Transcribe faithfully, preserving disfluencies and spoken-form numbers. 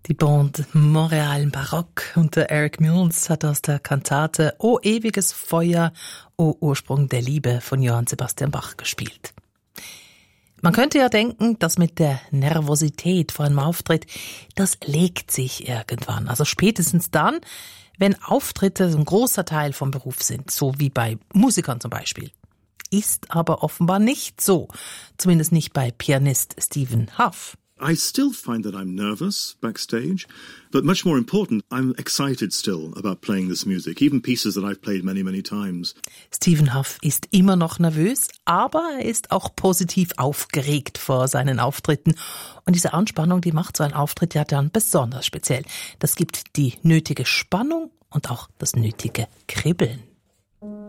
Die Band Montreal Baroque unter Eric Mills hat aus der Kantate O ewiges Feuer, O Ursprung der Liebe von Johann Sebastian Bach gespielt. Man könnte ja denken, dass mit der Nervosität vor einem Auftritt, das legt sich irgendwann. Also spätestens dann, wenn Auftritte so ein großer Teil vom Beruf sind, so wie bei Musikern zum Beispiel. Ist aber offenbar nicht so, zumindest nicht bei Pianist Stephen Hough. I still find that I'm nervous backstage, but much more important, I'm excited still about playing this music, even pieces that I've played many, many times. Stephen Hough ist immer noch nervös, aber er ist auch positiv aufgeregt vor seinen Auftritten. Und diese Anspannung, die macht so ein Auftritt ja dann besonders speziell. Das gibt die nötige Spannung und auch das nötige Kribbeln.